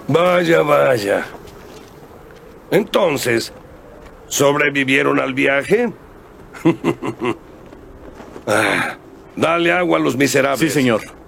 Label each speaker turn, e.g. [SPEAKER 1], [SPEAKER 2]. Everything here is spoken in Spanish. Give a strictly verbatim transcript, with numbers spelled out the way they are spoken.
[SPEAKER 1] Vaya, vaya. Entonces, ¿sobrevivieron al viaje? ah, dale agua a los miserables.
[SPEAKER 2] Sí, señor.